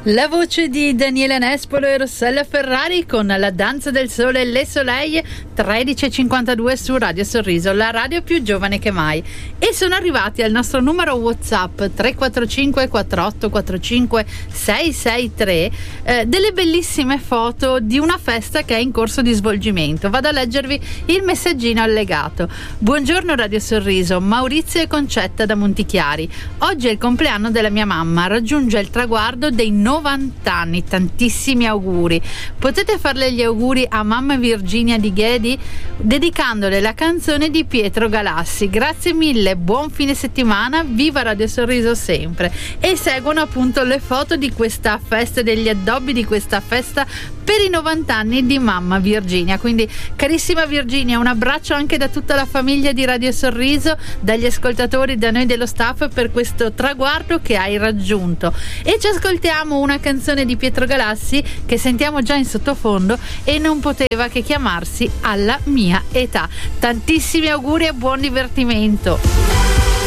La voce di Daniele Nespolo e Rossella Ferrari con La danza del sole e Le Soleil, 13:52 su Radio Sorriso, la radio più giovane che mai. E sono arrivati al nostro numero WhatsApp 345 4845 663 delle bellissime foto di una festa che è in corso di svolgimento. Vado a leggervi il messaggino allegato. Buongiorno Radio Sorriso, Maurizio e Concetta da Montichiari. Oggi è il compleanno della mia mamma, raggiunge il traguardo dei 90 anni, tantissimi auguri. Potete farle gli auguri a mamma Virginia di Ghedi dedicandole la canzone di Pietro Galassi. Grazie mille, buon fine settimana, viva Radio Sorriso sempre. E seguono appunto le foto di questa festa, degli addobbi di questa festa per i 90 anni di mamma Virginia. Quindi carissima Virginia, un abbraccio anche da tutta la famiglia di Radio Sorriso, dagli ascoltatori, da noi dello staff, per questo traguardo che hai raggiunto. E ci ascoltiamo una canzone di Pietro Galassi che sentiamo già in sottofondo e non poteva che chiamarsi Alla mia età. Tantissimi auguri e buon divertimento.